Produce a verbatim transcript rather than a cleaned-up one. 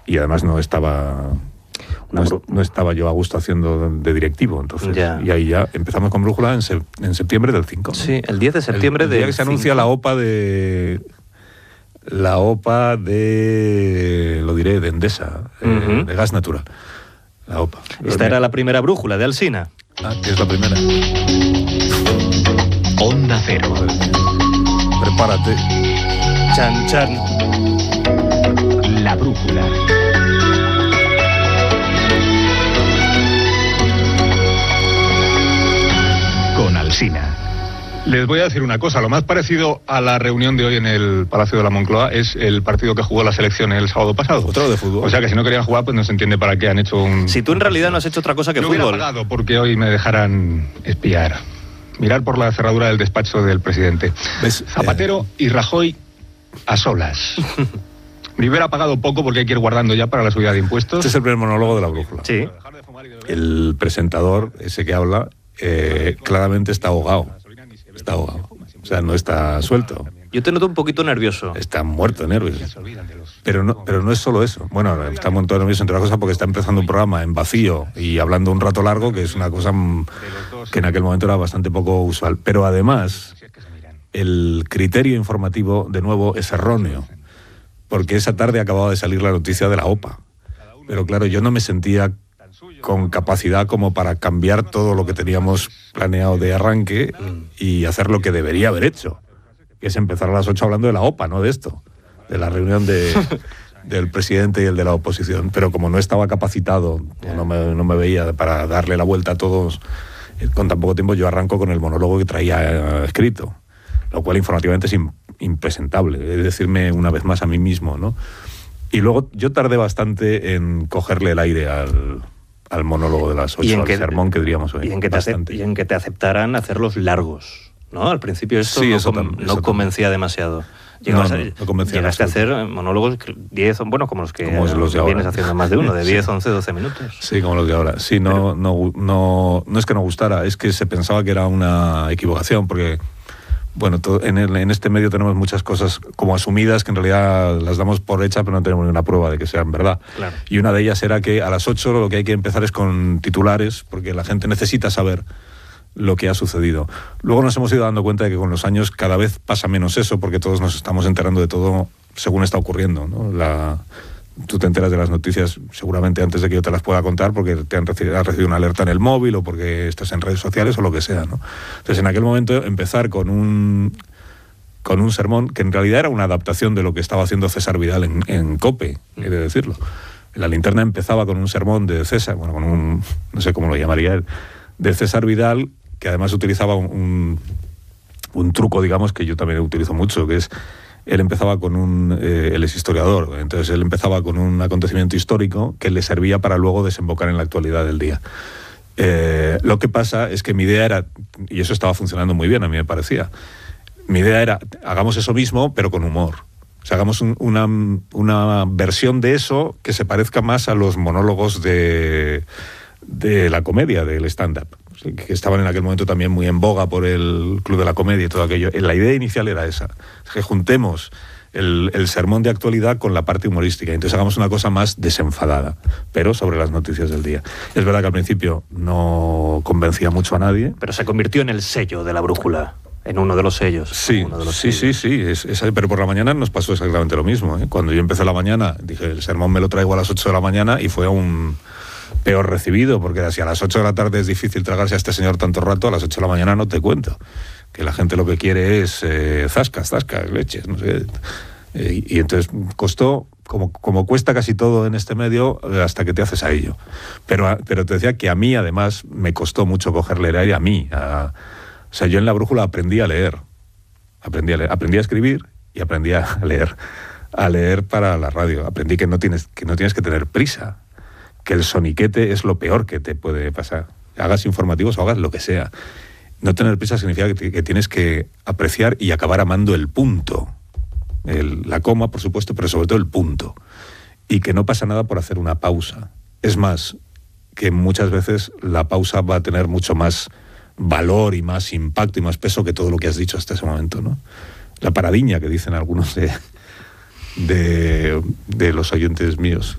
y además no estaba... No, es, no estaba yo a gusto haciendo de directivo, entonces. Ya. Y ahí ya empezamos con Brújula en, se, en septiembre del cinco. ¿no? Sí, el diez de septiembre el, del el día que se anuncia la OPA de... La OPA de... Lo diré, de Endesa, uh-huh. eh, de gas natural. La OPA. Esta era la primera Brújula de Alsina. Ah, que es la primera. Onda Cero. Prepárate. Chan, chan. La Brújula. Con Alsina. Les voy a decir una cosa, lo más parecido a la reunión de hoy en el Palacio de la Moncloa es el partido que jugó la selección el sábado pasado. Otro de fútbol. O sea que si no querían jugar, pues no se entiende para qué han hecho un... Si tú en realidad no has hecho otra cosa que Yo fútbol. Yo hubiera pagado porque hoy me dejaran espiar. Mirar por la cerradura del despacho del presidente. ¿Ves? Zapatero eh... y Rajoy a solas. Me hubiera pagado poco porque hay que ir guardando ya para la subida de impuestos. Este es el primer monólogo de la Brújula. Sí. El presentador, ese que habla, eh, claramente está ahogado. Está ahogado. O sea, no está suelto. Yo te noto un poquito nervioso. Está muerto de nervios. Pero no, pero no es solo eso. Bueno, está muerto de nervios entre las cosas porque está empezando un programa en vacío y hablando un rato largo, que es una cosa que en aquel momento era bastante poco usual. Pero además, el criterio informativo, de nuevo, es erróneo. Porque esa tarde acababa de salir la noticia de la OPA. Pero claro, yo no me sentía con capacidad como para cambiar todo lo que teníamos planeado de arranque y hacer lo que debería haber hecho, que es empezar a las ocho hablando de la OPA, no de esto, de la reunión de, del presidente y el de la oposición. Pero como no estaba capacitado, no me, no me veía para darle la vuelta a todos con tan poco tiempo, yo arranco con el monólogo que traía escrito, lo cual informativamente es imp- impresentable, es decirme una vez más a mí mismo, ¿no? Y luego yo tardé bastante en cogerle el aire al... al monólogo de las ocho, al que, sermón que diríamos hoy. Y en que, te acep- y en que te aceptaran hacerlos largos, ¿no? Al principio esto sí, no, eso com- tam- no eso convencía tam- demasiado. No, no, no convencía llegaste a hacer monólogos diez, bueno, como los que como los de vienes ahora. haciendo más de uno, de diez, sí. once, doce minutos. Sí, como los de ahora. Sí, no, Pero... no, no, no es que no gustara, es que se pensaba que era una equivocación, porque... Bueno, todo, en, el, en este medio tenemos muchas cosas como asumidas que en realidad las damos por hechas, pero no tenemos ninguna prueba de que sean verdad. Claro. Y una de ellas era que a las ocho lo que hay que empezar es con titulares, porque la gente necesita saber lo que ha sucedido. Luego nos hemos ido dando cuenta de que con los años cada vez pasa menos eso, porque todos nos estamos enterando de todo según está ocurriendo, ¿no? La... Tú te enteras de las noticias seguramente antes de que yo te las pueda contar porque te han recibido, has recibido una alerta en el móvil o porque estás en redes sociales o lo que sea, ¿no? Entonces, en aquel momento, empezar con un, con un sermón que en realidad era una adaptación de lo que estaba haciendo César Vidal en, en COPE, he de decirlo. La linterna empezaba con un sermón de César, bueno, con un, no sé cómo lo llamaría él, de César Vidal, que además utilizaba un, un, un truco, digamos, que yo también utilizo mucho, que es... Él empezaba con un... Eh, él es historiador, entonces él empezaba con un acontecimiento histórico que le servía para luego desembocar en la actualidad del día. Eh, lo que pasa es que mi idea era, y eso estaba funcionando muy bien, a mí me parecía, mi idea era, hagamos eso mismo, pero con humor. O sea, hagamos un, una, una versión de eso que se parezca más a los monólogos de, de la comedia, del stand-up, que estaban en aquel momento también muy en boga por el Club de la Comedia y todo aquello. La idea inicial era esa, que juntemos el, el sermón de actualidad con la parte humorística, entonces hagamos una cosa más desenfadada, pero sobre las noticias del día. Es verdad que al principio no convencía mucho a nadie. Pero se convirtió en el sello de la Brújula, en uno de los sellos. Sí, uno de los sí, sellos. sí, sí, es, es, pero por la mañana nos pasó exactamente lo mismo, ¿eh? Cuando yo empecé la mañana, dije, el sermón me lo traigo a las ocho de la mañana y fue un... peor recibido, porque si a las ocho de la tarde es difícil tragarse a este señor tanto rato, a las ocho de la mañana no te cuento. Que la gente lo que quiere es eh, zascas, zascas, leches, no sé. Eh, y, y entonces costó, como, como cuesta casi todo en este medio, hasta que te haces a ello. Pero, pero te decía que a mí, además, me costó mucho cogerle el aire a mí. A, o sea, yo en la Brújula aprendí a leer. Aprendí a leer, aprendí a escribir y aprendí a leer. A leer para la radio. Aprendí que no tienes que, no tienes que tener prisa. Que el soniquete es lo peor que te puede pasar. Hagas informativos o hagas lo que sea. No tener prisa significa que, te, que tienes que apreciar y acabar amando el punto. El, la coma, por supuesto, pero sobre todo el punto. Y que no pasa nada por hacer una pausa. Es más, que muchas veces la pausa va a tener mucho más valor y más impacto y más peso que todo lo que has dicho hasta ese momento, ¿no? La paradiña que dicen algunos de, de, de los oyentes míos.